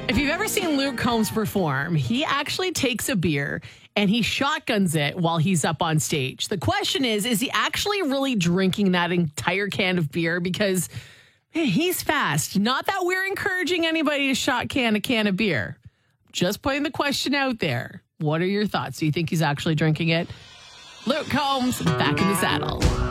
If you've ever seen Luke Combs perform, he actually takes a beer and he shotguns it while he's up on stage. The question is he actually really drinking that entire can of beer? Because man, he's fast. Not that we're encouraging anybody to shotgun a can of beer. Just putting the question out there. What are your thoughts? Do you think he's actually drinking it? Luke Combs, back in the saddle.